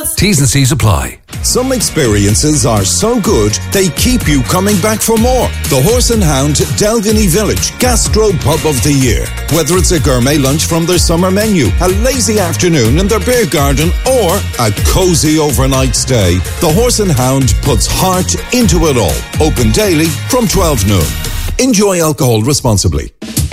T's and C's apply. Some experiences are so good, they keep you coming back for more. The Horse and Hound Delgany Village Gastro Pub of the Year. Whether it's a gourmet lunch from their summer menu, a lazy afternoon in their beer garden, or a cosy overnight stay, the Horse and Hound puts heart into it all. Open daily from 12 noon. Enjoy alcohol responsibly.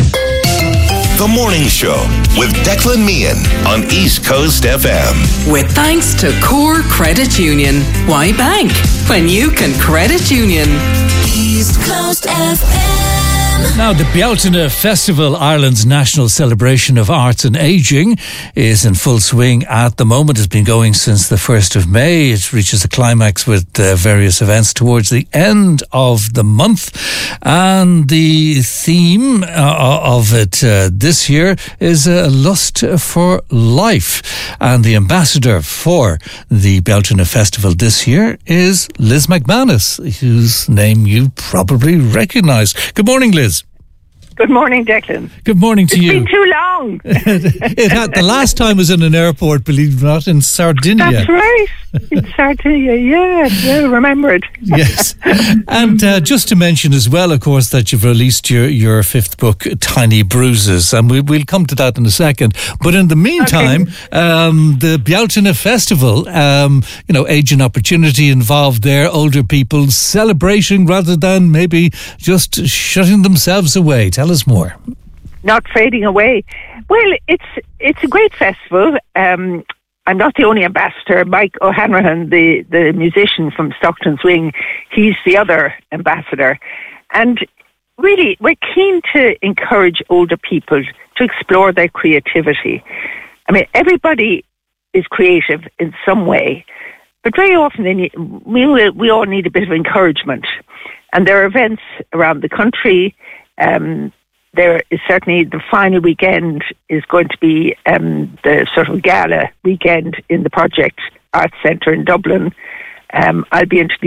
The Morning Show with Declan Meehan on East Coast FM. With thanks to Core Credit Union. Why bank when you can credit union? East Coast FM. Now, the Bealtaine Festival, Ireland's national celebration of arts and ageing, is in full swing at the moment. It's been going since the 1st of May. It reaches a climax with various events towards the end of the month. And the theme of it this year is Lust for Life. And the ambassador for the Bealtaine Festival this year is Liz McManus, whose name you probably recognise. Good morning, Liz. Good morning, Declan. Good morning to you. It's been too long. The last time was in an airport, believe it or not, in Sardinia. That's right. In Sardinia, yeah, remember it. Yes. And just to mention as well, of course, that you've released your fifth book, Tiny Bruises, and we'll come to that in a second. But in the meantime, the Bealtaine Festival, age and opportunity involved there, older people celebrating rather than maybe just shutting themselves away. Tell us more. Not fading away. Well, it's a great festival. I'm not the only ambassador. Mike O'Hanrahan, the musician from Stockton's Wing, he's the other ambassador. And really, we're keen to encourage older people to explore their creativity. I mean, everybody is creative in some way, but very often we all need a bit of encouragement. And there are events around the country. There is certainly the final weekend is going to be the sort of gala weekend in the Project Arts Centre in Dublin. I'll be interviewing